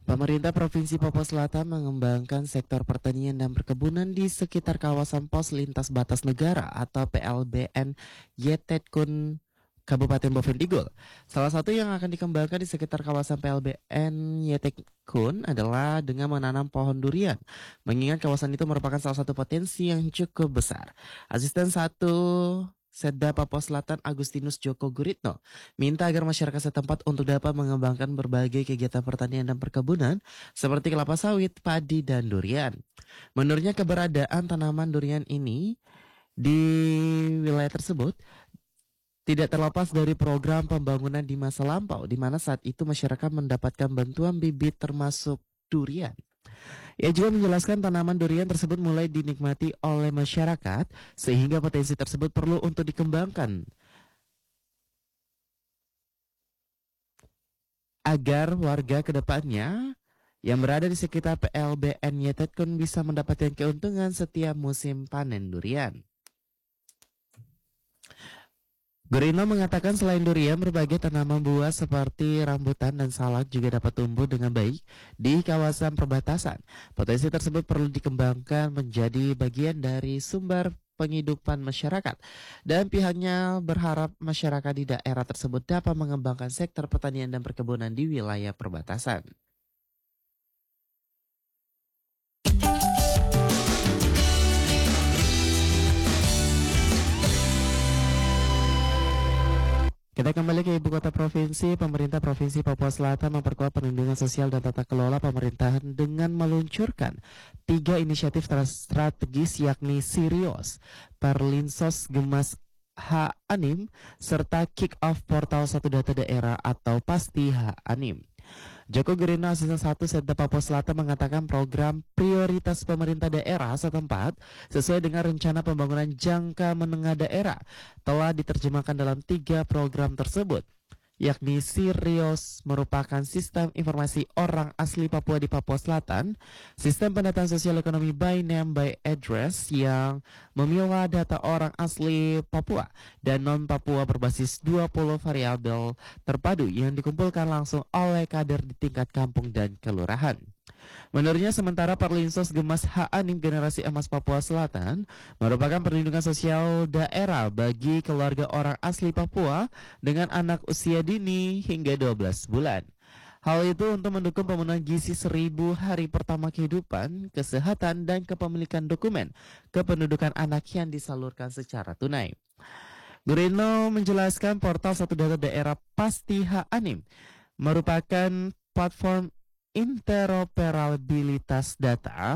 Pemerintah Provinsi Papua Selatan mengembangkan sektor pertanian dan perkebunan di sekitar kawasan pos lintas batas negara atau PLBN Yetetkun Kabupaten Bovendigul. Salah satu yang akan dikembangkan di sekitar kawasan PLBN Yetetkun adalah dengan menanam pohon durian. Mengingat kawasan itu merupakan salah satu potensi yang cukup besar. Asisten 1 Setda Papua Selatan Agustinus Joko Guritno minta agar masyarakat setempat untuk dapat mengembangkan berbagai kegiatan pertanian dan perkebunan seperti kelapa sawit, padi, dan durian. Menurutnya keberadaan tanaman durian ini di wilayah tersebut tidak terlepas dari program pembangunan di masa lampau, di mana saat itu masyarakat mendapatkan bantuan bibit termasuk durian. Ia juga menjelaskan tanaman durian tersebut mulai dinikmati oleh masyarakat sehingga potensi tersebut perlu untuk dikembangkan agar warga kedepannya yang berada di sekitar PLBN Yetetkun bisa mendapatkan keuntungan setiap musim panen durian. Guritno mengatakan selain durian, berbagai tanaman buah seperti rambutan dan salak juga dapat tumbuh dengan baik di kawasan perbatasan. Potensi tersebut perlu dikembangkan menjadi bagian dari sumber penghidupan masyarakat. Dan pihaknya berharap masyarakat di daerah tersebut dapat mengembangkan sektor pertanian dan perkebunan di wilayah perbatasan. Kita kembali ke ibu kota provinsi. Pemerintah Provinsi Papua Selatan memperkuat perlindungan sosial dan tata kelola pemerintahan dengan meluncurkan 3 inisiatif strategis yakni Sirios, Perlinsos Gemas H-Anim, serta Kick-Off Portal Satu Data Daerah atau Pasti H-Anim. Joko Guritno, Asisten 1 Setda Papua Selatan mengatakan program prioritas pemerintah daerah setempat sesuai dengan rencana pembangunan jangka menengah daerah telah diterjemahkan dalam 3 program tersebut, yakni Sirios merupakan sistem informasi orang asli Papua di Papua Selatan, sistem pendataan sosial ekonomi by name by address yang memilah data orang asli Papua dan non-Papua berbasis 20 variabel terpadu yang dikumpulkan langsung oleh kader di tingkat kampung dan kelurahan. Menurutnya, sementara Perlinsos Gemas H-Anim Generasi Emas Papua Selatan merupakan perlindungan sosial daerah bagi keluarga orang asli Papua dengan anak usia dini hingga 12 bulan. Hal itu untuk mendukung pemenuhan gizi 1000 hari pertama kehidupan, kesehatan, dan kepemilikan dokumen kependudukan anak yang disalurkan secara tunai. Guritno menjelaskan portal Satu Data Daerah Pasti H-Anim merupakan platform interoperabilitas data